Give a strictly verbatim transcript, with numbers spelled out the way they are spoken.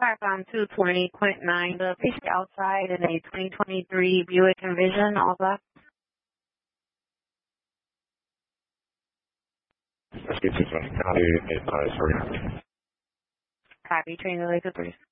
Back on two twenty point nine, the patient outside in a twenty twenty-three Buick Envision, all black. Let's get to twenty. Copy, eight five, sorry. Copy, train related, please.